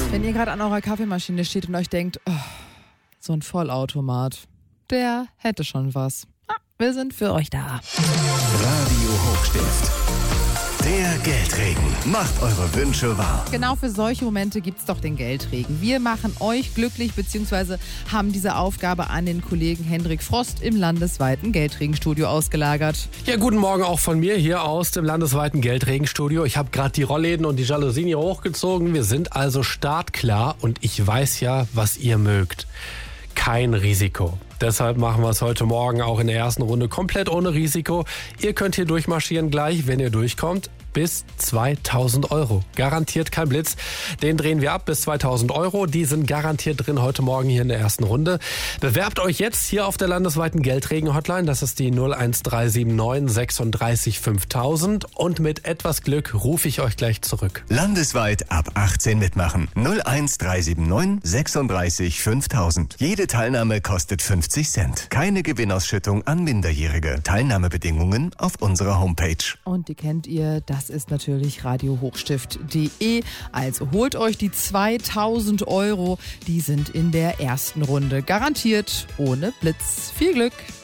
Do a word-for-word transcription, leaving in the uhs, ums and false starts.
Wenn ihr gerade an eurer Kaffeemaschine steht und euch denkt, oh, so ein Vollautomat, der hätte schon was. Ah, wir sind für euch da. Radio Hochstift. Der Geldregen macht eure Wünsche wahr. Genau für solche Momente gibt's doch den Geldregen. Wir machen euch glücklich, beziehungsweise haben diese Aufgabe an den Kollegen Hendrik Frost im landesweiten Geldregenstudio ausgelagert. Ja, guten Morgen auch von mir hier aus dem landesweiten Geldregenstudio. Ich habe gerade die Rollläden und die Jalousien hier hochgezogen. Wir sind also startklar und ich weiß ja, was ihr mögt. Kein Risiko. Deshalb machen wir es heute Morgen auch in der ersten Runde komplett ohne Risiko. Ihr könnt hier durchmarschieren gleich, wenn ihr durchkommt, bis zweitausend Euro. Garantiert kein Blitz. Den drehen wir ab bis zweitausend Euro. Die sind garantiert drin heute Morgen hier in der ersten Runde. Bewerbt euch jetzt hier auf der landesweiten Geldregen-Hotline. Das ist die null eins drei sieben neun sechsunddreißig fünftausend. Und mit etwas Glück rufe ich euch gleich zurück. Landesweit ab achtzehn mitmachen. null eins drei sieben neun sechsunddreißig fünftausend. Jede Teilnahme kostet fünfzig Cent. Keine Gewinnausschüttung an Minderjährige. Teilnahmebedingungen auf unserer Homepage. Und die kennt ihr, das ist natürlich radio hochstift punkt de. Also holt euch die zweitausend Euro, die sind in der ersten Runde. Garantiert ohne Blitz. Viel Glück!